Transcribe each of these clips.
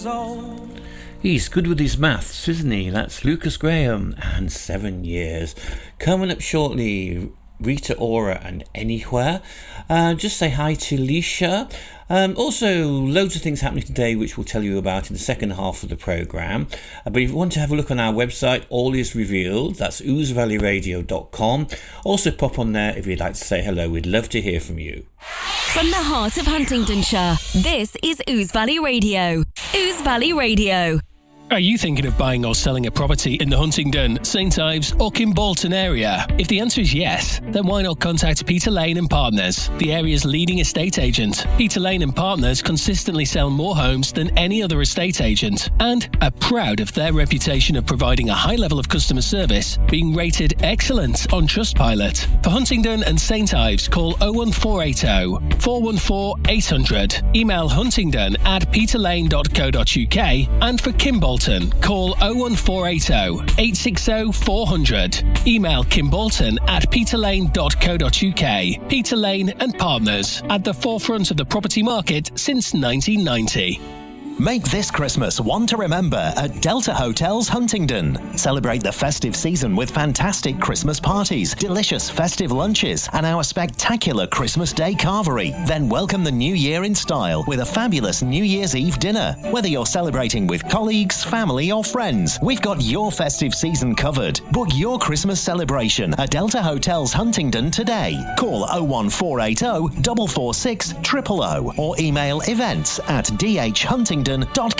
years old. He's good with his maths, isn't he? That's Lucas Graham and 7 years. Coming up shortly, Rita Ora and Anywhere. Just say hi to Leisha. Also, loads of things happening today which we'll tell you about in the second half of the programme. But if you want to have a look on our website, all is revealed. That's ousevalleyradio.com. Also pop on there if you'd like to say hello. We'd love to hear from you. From the heart of Huntingdonshire, this is Ouse Valley Radio. Ouse Valley Radio. Are you thinking of buying or selling a property in the Huntingdon, St Ives or Kimbolton area? If the answer is yes, then why not contact Peter Lane and Partners, the area's leading estate agent. Peter Lane and Partners consistently sell more homes than any other estate agent and are proud of their reputation of providing a high level of customer service, being rated excellent on Trustpilot. For Huntingdon and St Ives, call 01480 414 800. Email huntingdon@peterlane.co.uk, and for Kimbolton, call 01480 860 400. Email kimbolton@peterlane.co.uk. Peter Lane and Partners, at the forefront of the property market since 1990. Make this Christmas one to remember at Delta Hotels Huntingdon. Celebrate the festive season with fantastic Christmas parties, delicious festive lunches, and our spectacular Christmas Day carvery. Then welcome the new year in style with a fabulous New Year's Eve dinner. Whether you're celebrating with colleagues, family, or friends, we've got your festive season covered. Book your Christmas celebration at Delta Hotels Huntingdon today. Call 01480 446 000 or email events@dhhuntingdon.co.uk.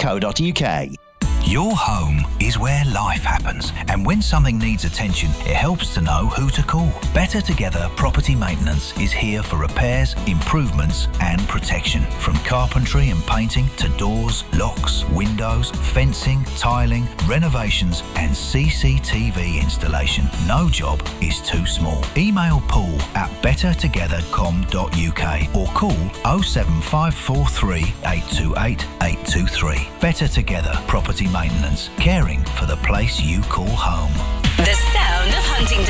Your home is where life happens, and when something needs attention, it helps to know who to call. Better Together Property Maintenance is here for repairs, improvements and protection. From carpentry and painting to doors, locks, windows, fencing, tiling, renovations and CCTV installation. No job is too small. Email paul@bettertogether.com.uk or call 07543 828 823. Better Together Property Maintenance, caring for the place you call home. The sound of Huntingdon.